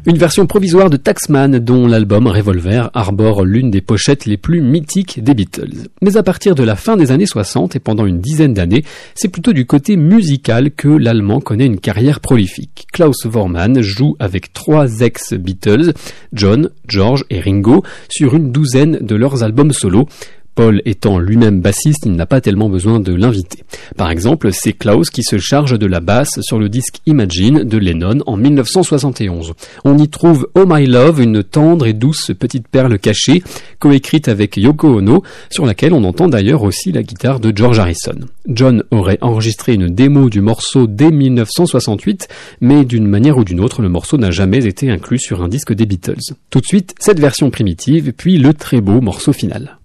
Une version provisoire de Taxman dont l'album Revolver arbore l'une des pochettes les plus mythiques des Beatles. Mais à partir de la fin des années 60 et pendant une dizaine d'années, c'est plutôt du côté musical que l'Allemand connaît une carrière prolifique. Klaus Voormann joue avec 3 ex-Beatles, John, George et Ringo, sur une douzaine de leurs albums solo. Paul étant lui-même bassiste, il n'a pas tellement besoin de l'inviter. Par exemple, c'est Klaus qui se charge de la basse sur le disque Imagine de Lennon en 1971. On y trouve Oh My Love, une tendre et douce petite perle cachée, coécrite avec Yoko Ono, sur laquelle on entend d'ailleurs aussi la guitare de George Harrison. John aurait enregistré une démo du morceau dès 1968, mais d'une manière ou d'une autre, le morceau n'a jamais été inclus sur un disque des Beatles. Tout de suite, cette version primitive, puis le très beau morceau final.